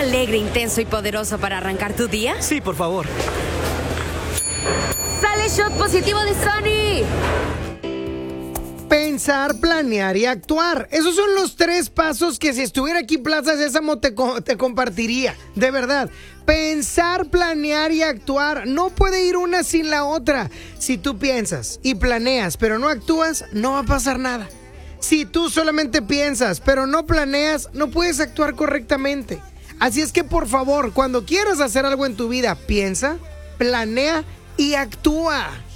alegre, intenso y poderoso para arrancar tu día? Sí, por favor. ¡Sale shot positivo de Sunny! Pensar, planear y actuar. Esos son los 3 pasos que si estuviera aquí Plaza Sésamo te compartiría. De verdad. Pensar, planear y actuar. No puede ir una sin la otra. Si tú piensas y planeas pero no actúas, no va a pasar nada. Si tú solamente piensas pero no planeas, no puedes actuar correctamente. Así es que por favor, cuando quieras hacer algo en tu vida, piensa, planea y actúa.